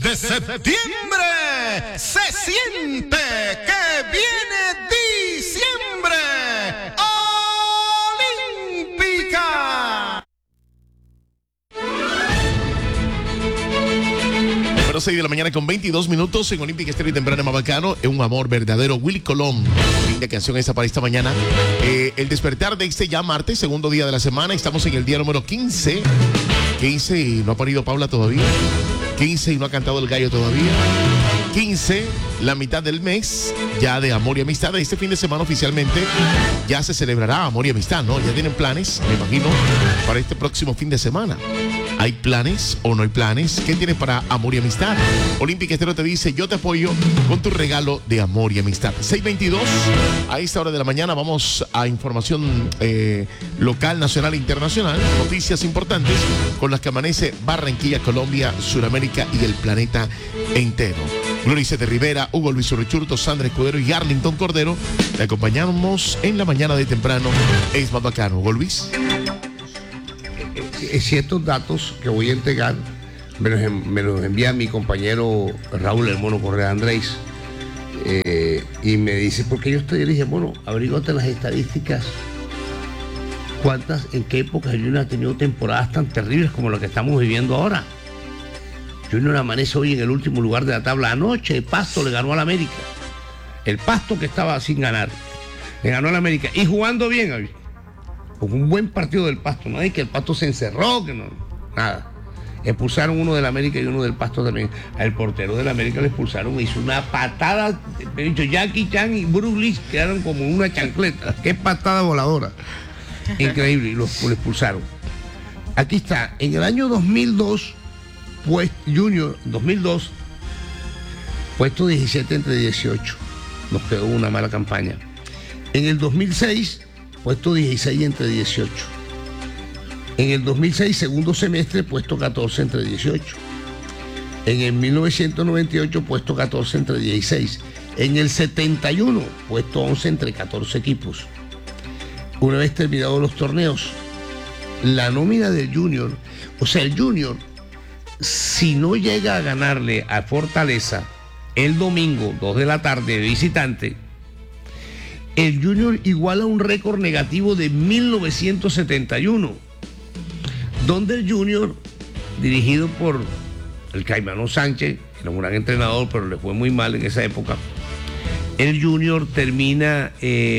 de septiembre se siente que viene diciembre. Olímpica. 6 de la mañana con 22 minutos en Olímpica Estéreo y Temprano Mabacano. Es un amor verdadero. Willy Colón. Linda canción esa para esta mañana. El despertar de este ya martes, segundo día de la semana. Estamos en el día número 15. 15 y no ha parido Paula todavía. 15 y no ha cantado el gallo todavía. 15, la mitad del mes ya de amor y amistad. Este fin de semana oficialmente ya se celebrará amor y amistad, ¿no? Ya tienen planes, me imagino, para este próximo fin de semana. ¿Hay planes o no hay planes? ¿Qué tienes para amor y amistad? Olímpica Estéreo te dice, yo te apoyo con tu regalo de amor y amistad. 6:22, a esta hora de la mañana vamos a información local, nacional e internacional. Noticias importantes con las que amanece Barranquilla, Colombia, Sudamérica y el planeta entero. Gloricete Rivera, Hugo Luis Urrechurto, Sandra Escudero y Arlington Cordero. Te acompañamos en la mañana de temprano. Es más bacano. Hugo Luis. Ciertos datos que voy a entregar me los envía mi compañero Raúl El Mono Correa Andrés y me dice, porque yo le dije, bueno, averígate las estadísticas, en qué época Junior ha tenido temporadas tan terribles como la que estamos viviendo ahora. Junior amanece hoy en el último lugar de la tabla. Anoche el Pasto le ganó al América, el Pasto que estaba sin ganar, le ganó al América y jugando bien, con un buen partido del Pasto, no es que el Pasto se encerró, que no, nada. Expulsaron uno del América y uno del Pasto también. Al portero del América le expulsaron, hizo una patada, Jackie Chan y Bruce Lee quedaron como una chancleta. Qué patada voladora. Increíble, y lo expulsaron. Aquí está, en el año 2002, pues Junior, 2002, puesto 17 entre 18. Nos quedó una mala campaña. En el 2006, puesto 16 entre 18. En el 2006, segundo semestre, puesto 14 entre 18. En el 1998, puesto 14 entre 16. En el 71, puesto 11 entre 14 equipos. Una vez terminados los torneos, la nómina del Junior, o sea, el Junior, si no llega a ganarle a Fortaleza el domingo, 2 de la tarde de visitante, el Junior iguala un récord negativo de 1971, donde el Junior, dirigido por el Caimano Sánchez, que era un gran entrenador, pero le fue muy mal en esa época, el Junior termina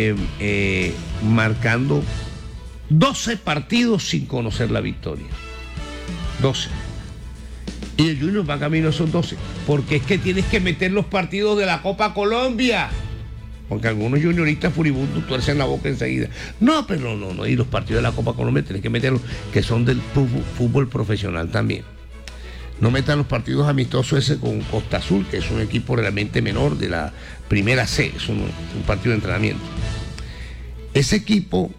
marcando 12 partidos sin conocer la victoria. 12. Y el Junior va camino a esos 12, porque es que tienes que meter los partidos de la Copa Colombia. Porque algunos junioristas furibundos tuercen la boca enseguida. No, pero no. Y los partidos de la Copa Colombia tienes que meterlos, que son del fútbol profesional también. No metan los partidos amistosos ese con Costa Azul, que es un equipo realmente menor de la primera C, es un partido de entrenamiento. Ese equipo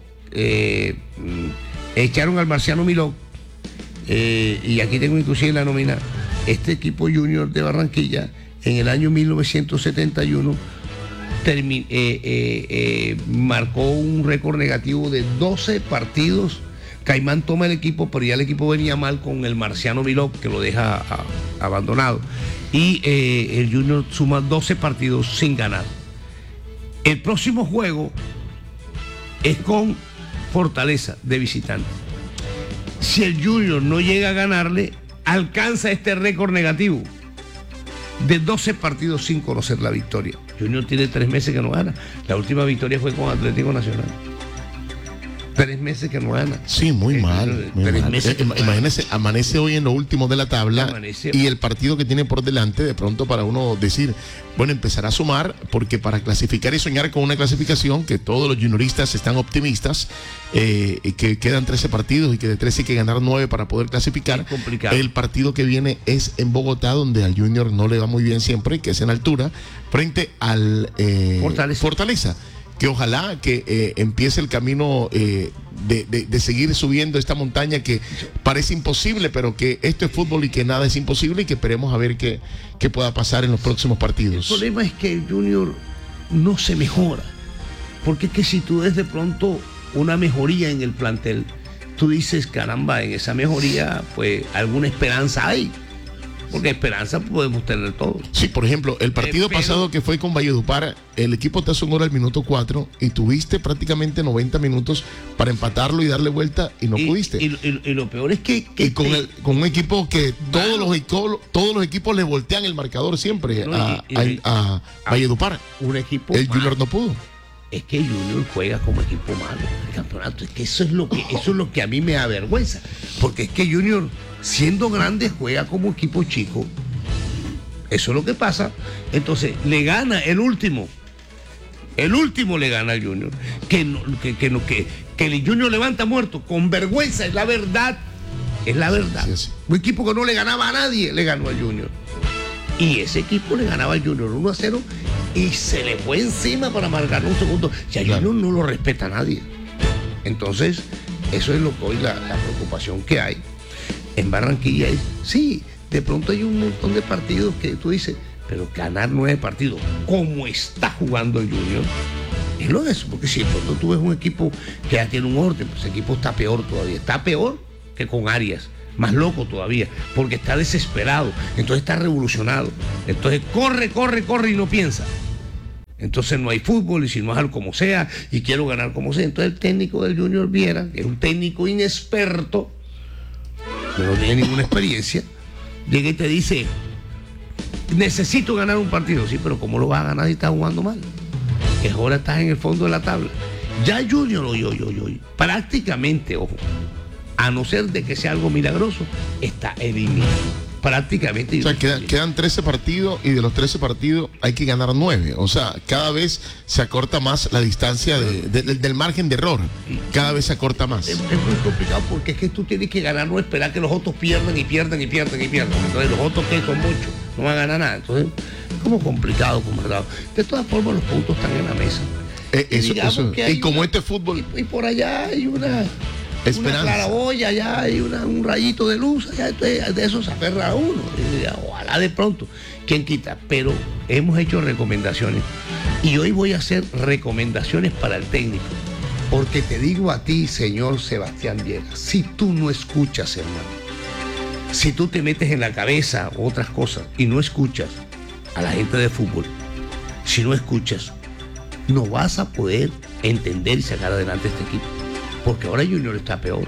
echaron al Marciano Milok, y aquí tengo inclusive la nómina. Este equipo junior de Barranquilla, en el año 1971, marcó un récord negativo de 12 partidos. Caimán toma el equipo, pero ya el equipo venía mal con el Marciano Milok, que lo deja abandonado. Y el Junior suma 12 partidos sin ganar. El próximo juego es con Fortaleza de visitante. Si el Junior no llega a ganarle, alcanza este récord negativo de 12 partidos sin conocer la victoria. Junior tiene 3 meses que no gana. La última victoria fue con Atlético Nacional. 3 meses que no gana. Sí, muy mal. Imagínese, amanece hoy en lo último de la tabla y el partido que tiene por delante, de pronto para uno decir, bueno, empezará a sumar, porque para clasificar y soñar con una clasificación, que todos los junioristas están optimistas, que quedan 13 partidos y que de 13 hay que ganar 9 para poder clasificar. El partido que viene es en Bogotá, donde al Junior no le va muy bien siempre, que es en altura, frente al Fortaleza. Que ojalá que empiece el camino de seguir subiendo esta montaña que parece imposible, pero que esto es fútbol y que nada es imposible, y que esperemos a ver qué pueda pasar en los próximos partidos. El problema es que el Junior no se mejora, porque es que si tú ves de pronto una mejoría en el plantel, tú dices, caramba, en esa mejoría pues alguna esperanza hay. porque esperanza podemos tener todos. Sí, por ejemplo, el partido pasado que fue con Valledupar, el equipo te hace un gol al minuto 4 y tuviste prácticamente 90 minutos para empatarlo y darle vuelta y no pudiste. Y lo peor es que con un equipo que todos los equipos le voltean el marcador siempre a Valledupar. Un equipo el Junior no pudo. Es que Junior juega como equipo malo en el campeonato. Es que eso es lo que a mí me avergüenza. Porque es que Junior, siendo grande, juega como equipo chico. Eso es lo que pasa. Entonces, le gana el último. El último le gana al Junior. Que el Junior levanta muerto. Con vergüenza, es la verdad. Es la verdad. Sí. Un equipo que no le ganaba a nadie, le ganó al Junior. Y ese equipo le ganaba al Junior 1-0 y se le fue encima para marcar un segundo. Si a Junior no lo respeta a nadie. Entonces, eso es lo que hoy la preocupación que hay en Barranquilla. Sí, de pronto hay un montón de partidos que tú dices, pero ganar 9 partidos, como está jugando el Junior, es lo de eso. Porque si de pronto tú ves un equipo que ya tiene un orden, pues ese equipo está peor todavía. Está peor que con Arias. Más loco todavía, porque está desesperado, entonces está revolucionado, entonces corre y no piensa. Entonces no hay fútbol, y si no es algo como sea, y quiero ganar como sea. Entonces el técnico del Junior Viera, que es un técnico inexperto, que no tiene ninguna experiencia, llega y te dice, necesito ganar un partido. Sí, pero ¿cómo lo vas a ganar si estás jugando mal? Que ahora estás en el fondo de la tabla. Ya el Junior, prácticamente, ojo, a no ser de que sea algo milagroso, está eliminado. Prácticamente. O sea, quedan 13 partidos y de los 13 partidos hay que ganar 9. O sea, cada vez se acorta más la distancia del margen de error. Cada vez se acorta más. Es muy complicado porque es que tú tienes que ganar, no esperar que los otros pierdan. Entonces los otros que son muchos, no van a ganar nada. Entonces, es como complicado, De todas formas, los puntos están en la mesa. Y como este fútbol. Y por allá hay una claraboya, ya hay un rayito de luz, ya de eso se aferra a uno. Ojalá de pronto, ¿quién quita? Pero hemos hecho recomendaciones y hoy voy a hacer recomendaciones para el técnico, porque te digo a ti, señor Sebastián Viegas, si tú no escuchas, hermano, si tú te metes en la cabeza otras cosas y no escuchas a la gente de fútbol, si no escuchas, no vas a poder entender y sacar adelante este equipo. Porque ahora Junior está peor.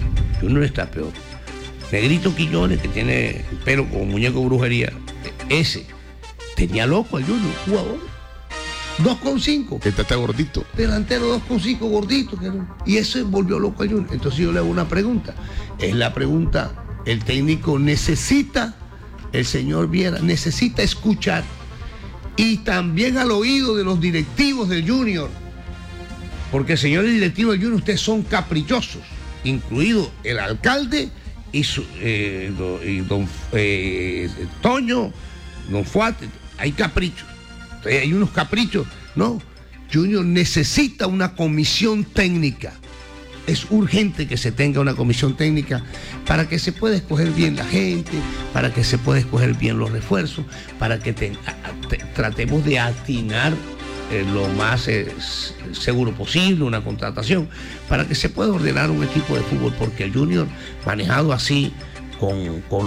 Negrito Quiñones, que tiene el pelo como muñeco de brujería, ese tenía loco al Junior, jugador. 2,5. Que está gordito. Delantero 2,5, gordito. Y ese volvió loco al Junior. Entonces yo le hago una pregunta. Es la pregunta, el técnico necesita, el señor Viera, necesita escuchar. Y también al oído de los directivos del Junior. Porque, señores directivos del Junior, ustedes son caprichosos, incluido el alcalde y don Toño, don Fuate. Hay caprichos. Hay unos caprichos. No, Junior necesita una comisión técnica. Es urgente que se tenga una comisión técnica para que se pueda escoger bien la gente, para que se pueda escoger bien los refuerzos, para que tratemos de atinar lo más seguro posible, una contratación, para que se pueda ordenar un equipo de fútbol, porque el Junior, manejado así, con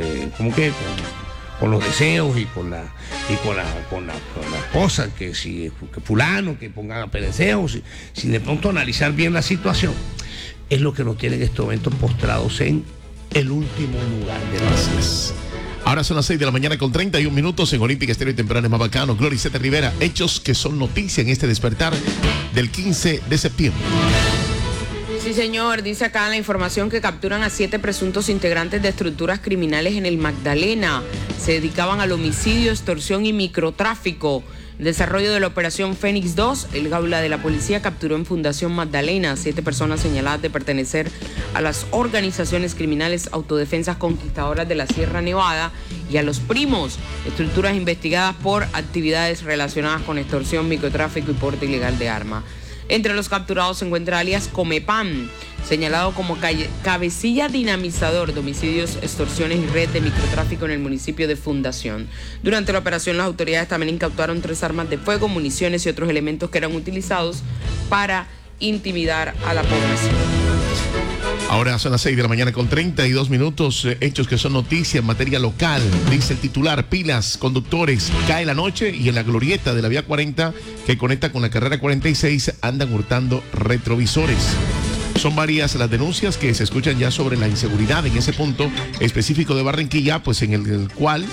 los deseos y con las cosas, que fulano, que pongan a Pereceos, sin de pronto analizar bien la situación, es lo que nos tiene en este momento postrados en el último lugar de la clase. Ahora son las 6 de la mañana con 31 minutos en Olímpica Estéreo y Temprano en Mabacano. Gloriceta Rivera, hechos que son noticia en este despertar del 15 de septiembre. Sí, señor, dice acá la información que capturan a 7 presuntos integrantes de estructuras criminales en el Magdalena. Se dedicaban al homicidio, extorsión y microtráfico. Desarrollo de la operación Fénix 2, el Gaula de la Policía capturó en Fundación Magdalena 7 personas señaladas de pertenecer a las organizaciones criminales Autodefensas Conquistadoras de la Sierra Nevada y a los Primos, estructuras investigadas por actividades relacionadas con extorsión, microtráfico y porte ilegal de armas. Entre los capturados se encuentra alias Comepan, señalado como cabecilla dinamizador de homicidios, extorsiones y red de microtráfico en el municipio de Fundación. Durante la operación, las autoridades también incautaron 3 armas de fuego, municiones y otros elementos que eran utilizados para intimidar a la población. Ahora son las 6 de la mañana con 32 minutos. Hechos que son noticia en materia local. Dice el titular: pilas, conductores, cae la noche y en la glorieta de la vía 40 que conecta con la carrera 46 andan hurtando retrovisores. Son varias las denuncias que se escuchan ya sobre la inseguridad en ese punto específico de Barranquilla, pues en el cual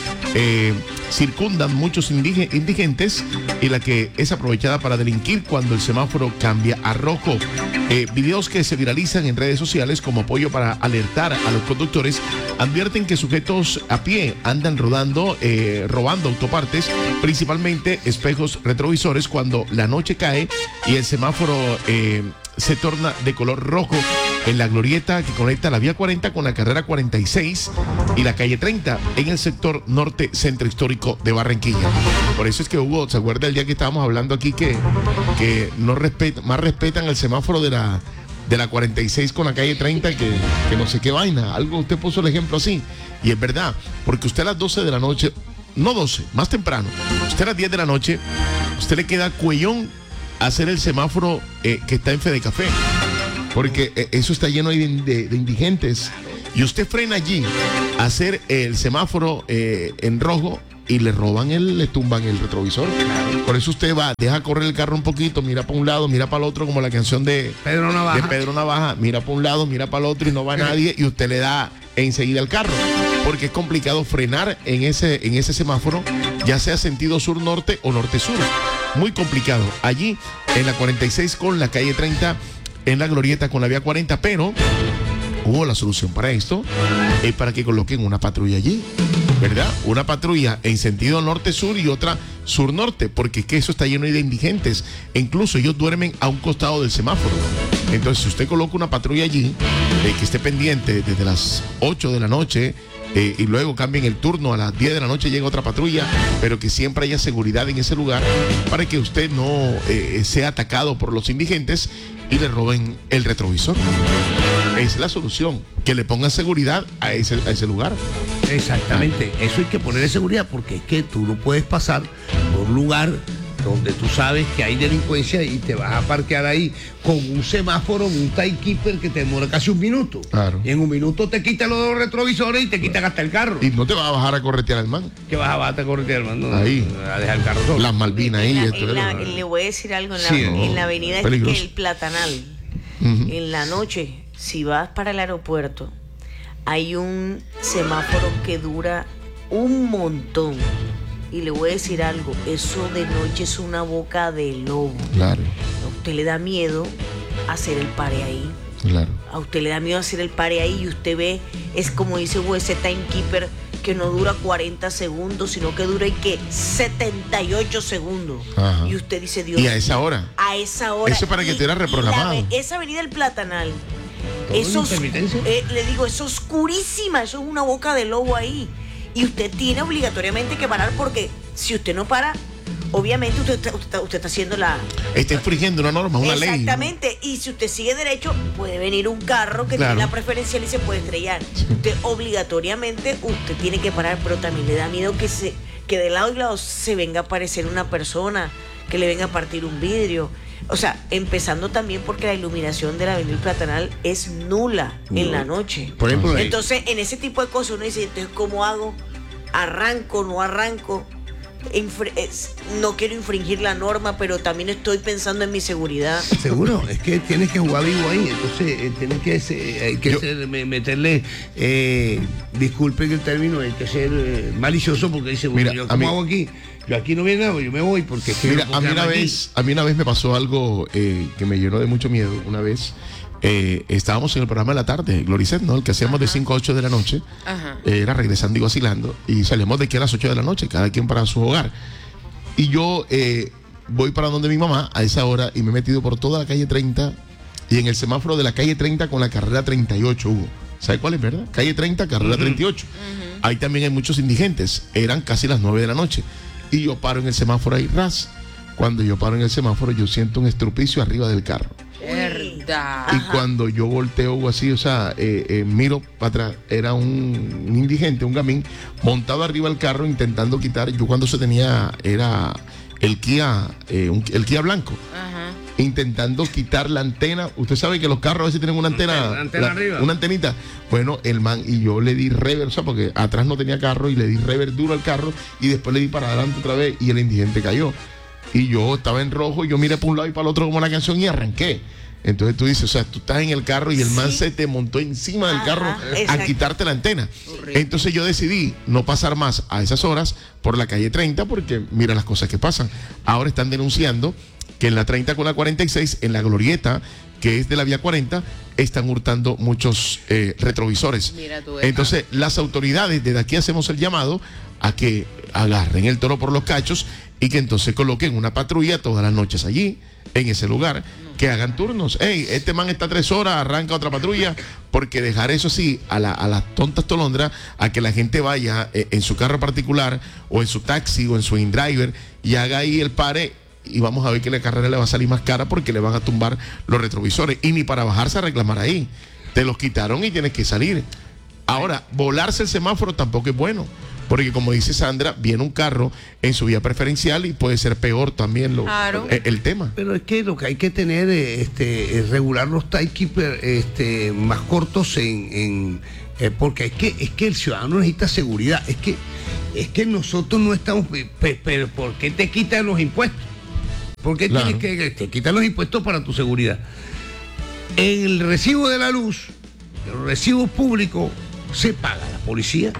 circundan muchos indigentes y la que es aprovechada para delinquir cuando el semáforo cambia a rojo. Videos que se viralizan en redes sociales como apoyo para alertar a los conductores advierten que sujetos a pie andan robando autopartes, principalmente espejos retrovisores, cuando la noche cae y el semáforo se torna de color rojo en la glorieta que conecta la vía 40 con la carrera 46 y la calle 30 en el sector norte centro histórico de Barranquilla. Por eso es que Hugo, ¿se acuerda el día que estábamos hablando aquí que no respetan el semáforo de la 46 con la calle 30 que no sé qué vaina? Algo, usted puso el ejemplo así y es verdad, porque usted a las 12 de la noche, no 12, más temprano, usted a las 10 de la noche, usted le queda cuellón hacer el semáforo que está en Fede Café, porque eso está lleno de indigentes y usted frena allí a hacer el semáforo en rojo y le tumban el retrovisor. Por eso usted deja correr el carro un poquito, mira para un lado, mira para el otro, como la canción de Pedro Navaja, mira para un lado, mira para el otro y no va nadie y usted le da enseguida al carro, porque es complicado frenar en ese semáforo, ya sea sentido sur-norte o norte-sur. Muy complicado. Allí en la 46 con la calle 30, en la glorieta con la vía 40, pero hubo la solución para esto, es para que coloquen una patrulla allí, ¿verdad? Una patrulla en sentido norte-sur y otra sur-norte, porque es que eso está lleno de indigentes, e incluso ellos duermen a un costado del semáforo. Entonces, si usted coloca una patrulla allí, que esté pendiente desde las 8 de la noche, y luego cambien el turno, a las 10 de la noche llega otra patrulla, pero que siempre haya seguridad en ese lugar para que usted no sea atacado por los indigentes y le roben el retrovisor. Esa es la solución, que le pongan seguridad a ese lugar. Exactamente, eso hay que ponerle seguridad, porque es que tú no puedes pasar por un lugar donde tú sabes que hay delincuencia y te vas a parquear ahí con un semáforo, un timekeeper que te demora casi un minuto. Claro. Y en un minuto te quitan los retrovisores y te quitan hasta el carro. Y no te vas a bajar a corretear al man. ¿Qué vas a bajar a corretear al man? No, ahí. A dejar el carro solo. Las Malvinas ahí. Le voy a decir algo, en la avenida peligroso. Es que el Platanal, en la noche, si vas para el aeropuerto, hay un semáforo que dura un montón. Y le voy a decir algo, eso de noche es una boca de lobo. Claro. A usted le da miedo hacer el pare ahí. Claro. A usted le da miedo hacer el pare ahí y usted ve, es como dice ese timekeeper, que no dura 40 segundos, sino que dura 78 segundos. Ajá. Y usted dice, Dios. ¿Y a esa hora? A esa hora. Eso para que te era reprogramado. Esa avenida del Platanal, eso le digo, es oscurísima, eso es una boca de lobo ahí. Y usted tiene obligatoriamente que parar, porque si usted no para, obviamente usted está haciendo está infringiendo una norma, una ley. Exactamente. Y si usted sigue derecho, puede venir un carro que tiene la preferencial y se puede estrellar. Usted obligatoriamente, usted tiene que parar, pero también le da miedo que de lado y lado se venga a aparecer una persona, que le venga a partir un vidrio. O sea, empezando también porque la iluminación de la avenida Platanal es nula en la noche. Por ejemplo, entonces, en ese tipo de cosas uno dice, entonces, ¿cómo hago? ¿Arranco, no arranco? No quiero infringir la norma, pero también estoy pensando en mi seguridad. Seguro, es que tienes que jugar vivo ahí, entonces tienes que meterle, disculpen el término, hay que ser malicioso, porque dice, bueno, yo ¿cómo hago aquí? Yo aquí no viene nada, yo me voy porque... Mira, a mí una vez me pasó algo que me llenó de mucho miedo. Una vez estábamos en el programa de la tarde, Gloricet, ¿no? El que hacíamos de 5 a 8 de la noche. Era Regresando y Vacilando. Y salimos de aquí a las 8 de la noche, cada quien para su hogar. Y yo voy para donde mi mamá a esa hora y me he metido por toda la calle 30 y en el semáforo de la calle 30 con la carrera 38, Hugo. ¿Sabe cuál es, verdad? Calle 30, carrera 38. Ahí también hay muchos indigentes. Eran casi las 9 de la noche. Y yo paro en el semáforo ahí, ras. Cuando yo paro en el semáforo, yo siento un estrupicio arriba del carro. Verdad. Y cuando yo volteo así, o sea, miro para atrás, era un indigente, un gamín, montado arriba del carro intentando quitar. Yo cuando se tenía, era el Kia blanco. Ajá. Intentando quitar la antena. Usted sabe que los carros a veces tienen una antena arriba. Una antenita. Bueno, el man, y yo le di reversa, o sea, porque atrás no tenía carro, y le di rever duro al carro, y después le di para adelante otra vez, y el indigente cayó. Y yo estaba en rojo, y yo miré para un lado y para el otro como la canción, y arranqué. Entonces tú dices, o sea, tú estás en el carro y el man se te montó encima del carro a quitarte la antena. Horrible. Entonces yo decidí no pasar más a esas horas por la calle 30, porque mira las cosas que pasan. Ahora están denunciando que en la 30 con la 46, en la glorieta, que es de la vía 40, están hurtando muchos retrovisores. Entonces las autoridades, desde aquí hacemos el llamado a que agarren el toro por los cachos y que entonces coloquen una patrulla todas las noches allí, en ese lugar, que hagan turnos. Hey, este man está 3 horas, arranca otra patrulla, porque dejar eso así a las tontas tolondras, a que la gente vaya en su carro particular o en su taxi o en su InDriver y haga ahí el pare, y vamos a ver que la carrera le va a salir más cara porque le van a tumbar los retrovisores, y ni para bajarse a reclamar ahí. Te los quitaron y tienes que salir. Ahora, volarse el semáforo tampoco es bueno, porque como dice Sandra, viene un carro en su vía preferencial y puede ser peor también el tema. Pero es que lo que hay que tener es regular los timekeepers más cortos porque es que el ciudadano necesita seguridad. Es que nosotros no estamos, pero ¿por qué te quitan los impuestos? ¿Por qué tienes que te quitan los impuestos para tu seguridad? En el recibo de la luz, el recibo público, se paga la policía.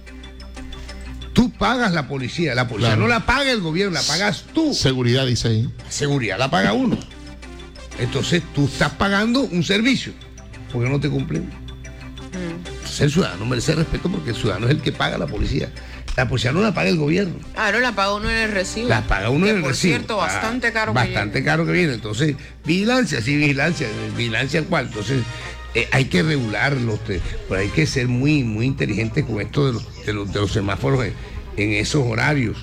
Tú pagas la policía no la paga el gobierno, la pagas tú. Seguridad, dice ahí. Seguridad la paga uno. Entonces tú estás pagando un servicio porque no te cumplen. Entonces el ciudadano merece respeto, porque el ciudadano es el que paga la policía. La policía no la paga el gobierno. Claro, la paga uno en el recibo. La paga uno en el recibo. Por cierto, bastante caro. Bastante caro que viene. Entonces, vigilancia, ¿vigilancia cuál? Entonces, hay que regularlo, pero hay que ser muy, muy inteligente con esto de los semáforos en esos horarios.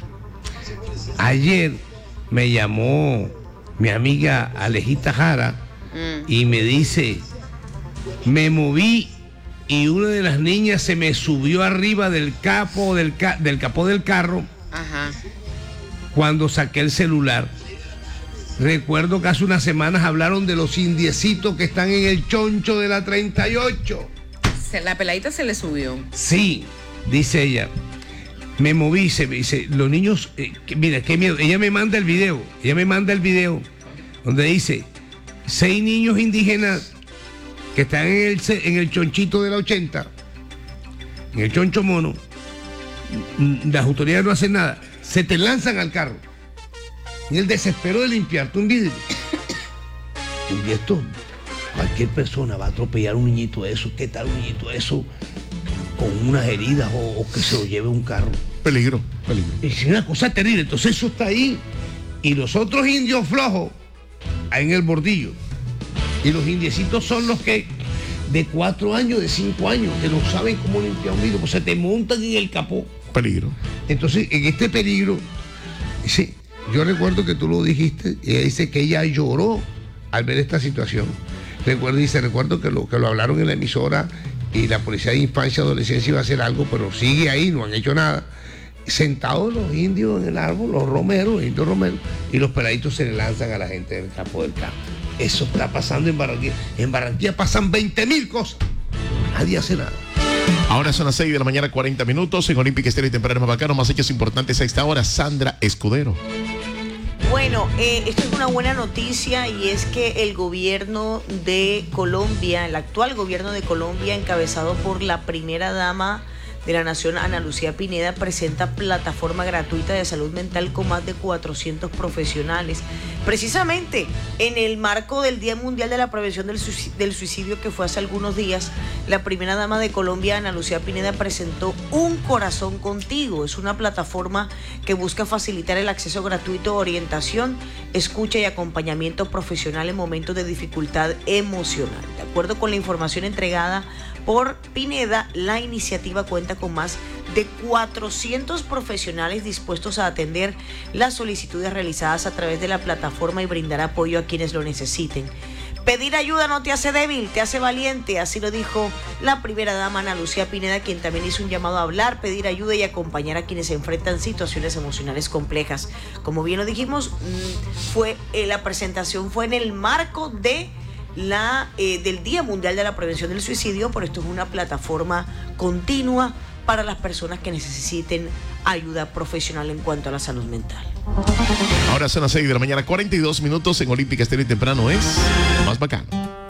Ayer me llamó mi amiga Alejita Jara y me dice, me moví y una de las niñas se me subió arriba del capó del carro. Ajá. Cuando saqué el celular. Recuerdo que hace unas semanas hablaron de los indiecitos que están en el choncho de la 38. La peladita se le subió. Sí, dice ella. Me moví, dice, los niños, mira, qué miedo. Ella me manda el video donde dice, 6 niños indígenas que están en el chonchito de la 80, en el choncho mono. Las autoridades no hacen nada, se te lanzan al carro. Y el desespero de limpiarte un vidrio. Y esto, cualquier persona va a atropellar a un niñito de eso. ¿Qué tal un niñito de eso con unas heridas o que se lo lleve un carro? Peligro. Es una cosa terrible. Entonces eso está ahí. Y los otros indios flojos, ahí en el bordillo. Y los indiecitos son los que de 4 años, de 5 años, que no saben cómo limpiar un vidrio, pues se te montan en el capó. Peligro. Entonces, en este peligro, sí. Yo recuerdo que tú lo dijiste, y ella dice que ella lloró al ver esta situación. Recuerdo que lo hablaron en la emisora, y la Policía de Infancia y Adolescencia iba a hacer algo, pero sigue ahí, no han hecho nada. Sentados los indios en el árbol, los indios romeros, y los peladitos se le lanzan a la gente del campo del carro. Eso está pasando en Barranquilla. En Barranquilla pasan 20.000 cosas. Nadie hace nada. Ahora son las 6 de la mañana, 40 minutos. En Olímpica Estéreo y Temprano Mavacano, más hechos importantes a esta hora. Sandra Escudero. Bueno, esto es una buena noticia, y es que el gobierno de Colombia, el actual gobierno de Colombia, encabezado por la primera dama de la nación, Ana Lucía Pineda, presenta plataforma gratuita de salud mental con más de 400 profesionales. Precisamente en el marco del Día Mundial de la Prevención del Suicidio, que fue hace algunos días, la primera dama de Colombia, Ana Lucía Pineda, presentó Un Corazón Contigo. Es una plataforma que busca facilitar el acceso gratuito a orientación, escucha y acompañamiento profesional en momentos de dificultad emocional. De acuerdo con la información entregada por Pineda, la iniciativa cuenta con más de 400 profesionales dispuestos a atender las solicitudes realizadas a través de la plataforma y brindar apoyo a quienes lo necesiten. Pedir ayuda no te hace débil, te hace valiente, así lo dijo la primera dama Ana Lucía Pineda, quien también hizo un llamado a hablar, pedir ayuda y acompañar a quienes se enfrentan situaciones emocionales complejas. Como bien lo dijimos, la presentación fue en el marco de del Día Mundial de la Prevención del Suicidio, pero esto es una plataforma continua para las personas que necesiten ayuda profesional en cuanto a la salud mental. Ahora son las 6 de la mañana, 42 minutos en Olímpica Estéreo y temprano es más bacano.